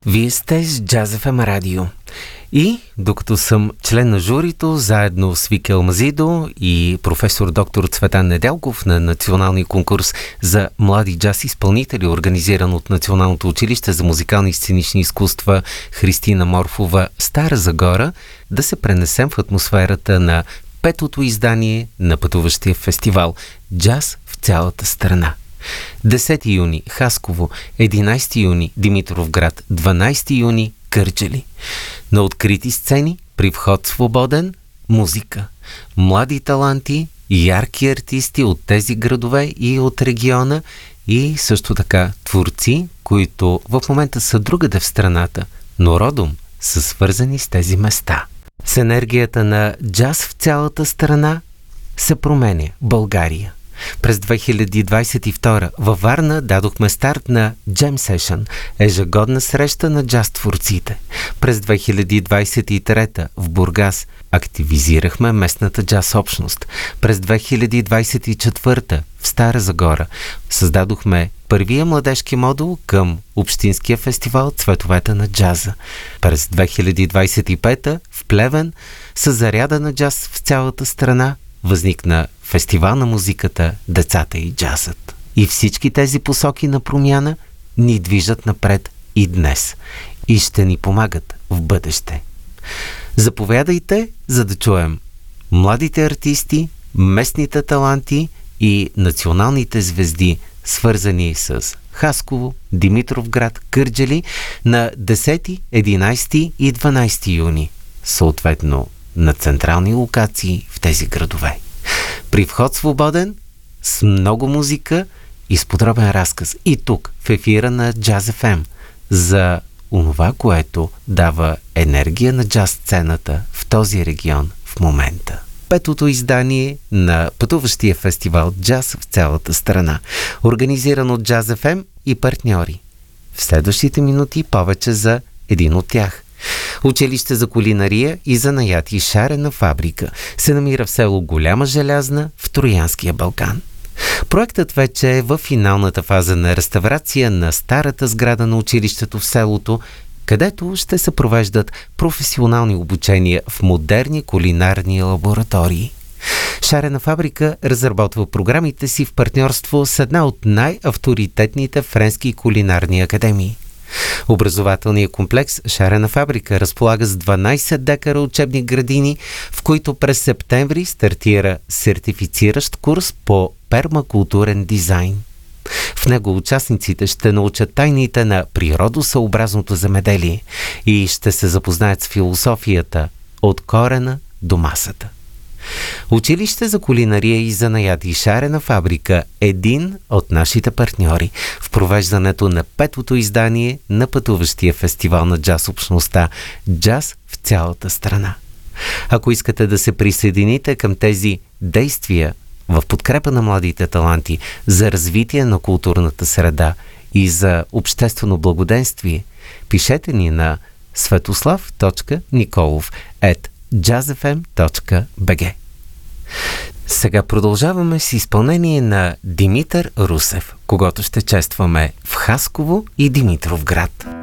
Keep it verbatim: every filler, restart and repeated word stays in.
Вие сте с Джаз еф ем радио. И докато съм член на журито, заедно с Вики Алмазидо и професор доктор Цветан Неделков на националния конкурс за млади джаз изпълнители, организиран от Националното училище за музикални и сценични изкуства Христина Морфова, Стара Загора, да се пренесем в атмосферата на петото издание на пътуващия фестивал «Джаз в цялата страна». десети юни – Хасково, единайсети юни – Димитровград, дванайсети юни – Кърджали. На открити сцени, при вход свободен, музика. Млади таланти, ярки артисти от тези градове и от региона и също така творци, които в момента са другаде в страната, но родом са свързани с тези места. С енергията на джаз в цялата страна се променя България. През две хиляди двайсет и втора във Варна дадохме старт на Jam Session, ежегодна среща на джаз творците. През две хиляди двайсет и трета в Бургас активизирахме местната джаз общност. През две хиляди двайсет и четвърта в Стара Загора създадохме първия младежки модул към Общинския фестивал Цветовете на джаза. През две хиляди двайсет и пета в Плевен с заряда на джаз в цялата страна възникна фестивал на музиката «Децата и джазът». И всички тези посоки на промяна ни движат напред и днес и ще ни помагат в бъдеще. Заповядайте, за да чуем младите артисти, местните таланти и националните звезди, свързани с Хасково, Димитровград, Кърджали на десети, единайсети и дванайсети юни, съответно на централни локации в тези градове. При вход свободен, с много музика и с подробен разказ. И тук, в ефира на Джаз еф ем, за онова, което дава енергия на джаз сцената в този регион в момента. Петото издание на пътуващия фестивал «Джаз в цялата страна», организиран от Джаз еф ем и партньори. В следващите минути повече за един от тях. Училище за кулинария и занаяти «Шарена фабрика» се намира в село Голяма Желязна в Троянския Балкан. Проектът вече е в финалната фаза на реставрация на старата сграда на училището в селото, където ще се провеждат професионални обучения в модерни кулинарни лаборатории. «Шарена фабрика» разработва програмите си в партньорство с една от най-авторитетните френски кулинарни академии. Образователният комплекс «Шарена фабрика» разполага с дванайсет декара учебни градини, в които през септември стартира сертифициращ курс по пермакултурен дизайн. В него участниците ще научат тайните на природосъобразното земеделие и ще се запознаят с философията от корена до масата. Училище за кулинария и занаяти «Шарена фабрика» е един от нашите партньори в провеждането на петото издание на пътуващия фестивал на джаз общността «Джаз в цялата страна». Ако искате да се присъедините към тези действия в подкрепа на младите таланти за развитие на културната среда и за обществено благоденствие, пишете ни на светослав точка николов ет джаз еф ем точка би джи. Сега продължаваме с изпълнение на Димитър Русев, когото ще честваме в Хасково и Димитровград.